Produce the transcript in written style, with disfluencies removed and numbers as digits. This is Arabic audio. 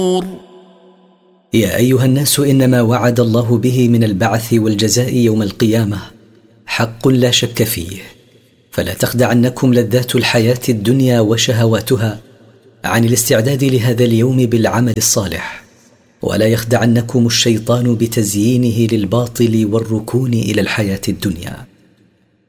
يا أيها الناس، إنما وعد الله به من البعث والجزاء يوم القيامة حق لا شك فيه، فلا تخدعنكم لذات الحياة الدنيا وشهواتها عن الاستعداد لهذا اليوم بالعمل الصالح، ولا يخدعنكم الشيطان بتزيينه للباطل والركون إلى الحياة الدنيا.